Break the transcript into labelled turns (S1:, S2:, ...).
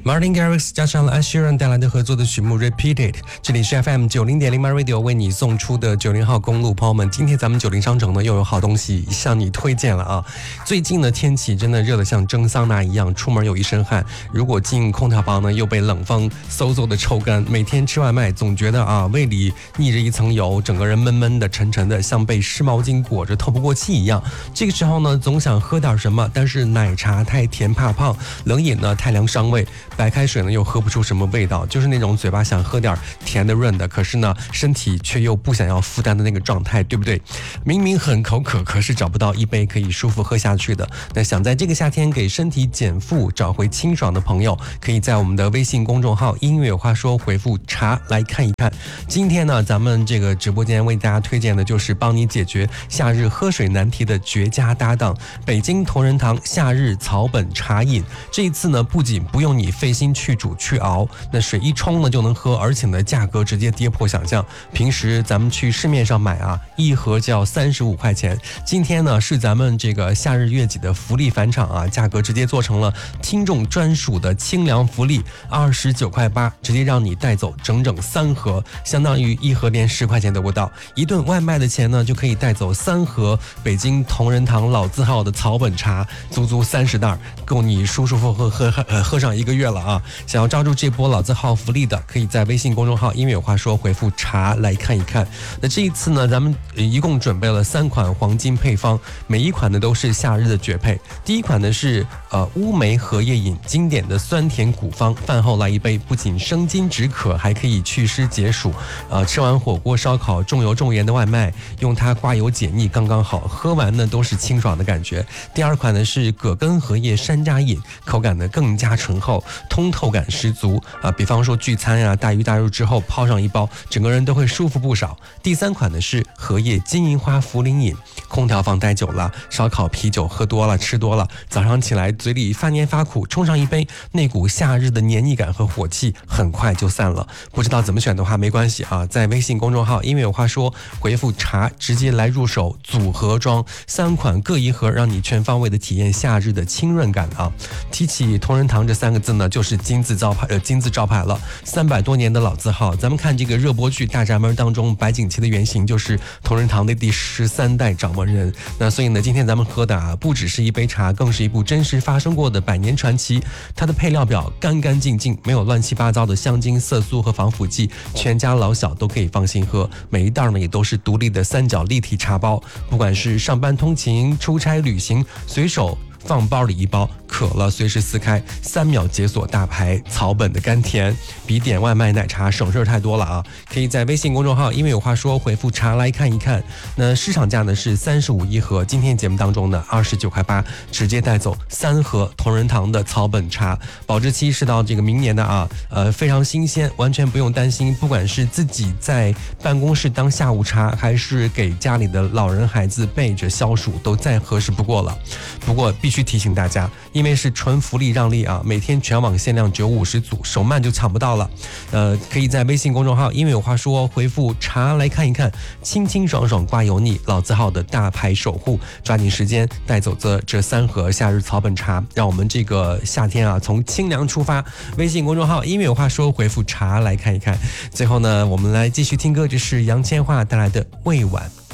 S1: Martin Garrix 加上了 Ed Sheeran 带来的合作的曲目 Repeated， 这里是 FM 90.0 MyRadio 为你送出的90号公路。朋友们，今天咱们90商城呢又有好东西向你推荐了啊！最近的天气真的热得像蒸桑拿一样，出门有一身汗，如果进空调房呢又被冷风嗖嗖的抽干，每天吃外卖总觉得啊胃里腻着一层油，整个人闷闷的沉沉的，像被湿毛巾裹着透不过气一样。这个时候呢总想喝点什么，但是奶茶太甜怕胖，冷饮呢太凉伤胃，白开水呢又喝不出什么味道，就是那种嘴巴想喝点甜的润的，可是呢身体却又不想要负担的那个状态，对不对？明明很口渴，可是找不到一杯可以舒服喝下去的。那想在这个夏天给身体减负，找回清爽的朋友，可以在我们的微信公众号音乐有话说回复茶来看一看。今天呢咱们这个直播间为大家推荐的就是帮你解决夏日喝水难题的绝佳搭档，北京同仁堂夏日草本茶饮。这一次呢不仅不用你费心去煮去熬，那水一冲呢就能喝，而且呢价格直接跌破想象。平时咱们去市面上买啊，一盒就要35块钱，今天呢是咱们这个夏日月季的福利返场啊，价格直接做成了听众专属的清凉福利，29块8，直接让你带走整整3盒，相当于一盒连10块钱都不到，一顿外卖的钱呢就可以带走3盒北京同仁堂老字号的草本茶，足足30袋，够你舒舒服服喝上1个月了啊！想要抓住这波老字号福利的，可以在微信公众号音乐有话说回复茶来看一看。那这一次呢咱们一共准备了3款黄金配方，每一款呢都是夏日的绝配。第一款呢是乌梅荷叶饮，经典的酸甜古方，饭后来一杯，不仅生津止渴，还可以祛湿解暑。吃完火锅烧烤重油重盐的外卖，用它刮油解腻刚刚好，喝完呢都是清爽的感觉。第二款呢是葛根荷叶山楂饮，口感呢更加醇厚，通透感十足啊！比方说聚餐呀、大鱼大肉之后泡上一包，整个人都会舒服不少。第三款呢是荷叶金银花茯苓饮，空调房待久了，烧烤啤酒喝多了吃多了，早上起来嘴里发黏发苦，冲上一杯，那股夏日的黏腻感和火气很快就散了。不知道怎么选的话没关系啊，在微信公众号音乐有话说回复茶，直接来入手组合装，3款各一盒，让你全方位的体验夏日的清润感啊！提起同仁堂这3个字呢，就是金字招牌了，300多年的老字号。咱们看这个热播剧《大宅门》当中，白景琦的原型就是同仁堂的第13代掌门人。那所以呢，今天咱们喝的啊，不只是一杯茶，更是一部真实发生过的百年传奇。它的配料表干干净净，没有乱七八糟的香精、色素和防腐剂，全家老小都可以放心喝。每一袋呢也都是独立的3角立体茶包，不管是上班通勤、出差旅行，随手放包里一包，渴了随时撕开，3秒解锁大牌草本的甘甜，比点外卖奶茶省事太多了啊！可以在微信公众号因为有话说回复茶来看一看。那市场价呢是35一盒，今天节目当中呢29块8，直接带走3盒同仁堂的草本茶，保质期是到这个明年的啊，非常新鲜，完全不用担心，不管是自己在办公室当下午茶，还是给家里的老人孩子备着消暑，都再合适不过了。不过必须提醒大家，因为是纯福利让利啊，每天全网限量只有50组，手慢就抢不到了。可以在微信公众号因为有话说回复茶来看一看，清清爽爽刮油腻，老字号的大牌守护，抓紧时间带走这3盒夏日草本茶，让我们这个夏天啊从清凉出发。微信公众号因为有话说回复茶来看一看。最后呢，我们来继续听歌，这是杨千嬅带来的未晚。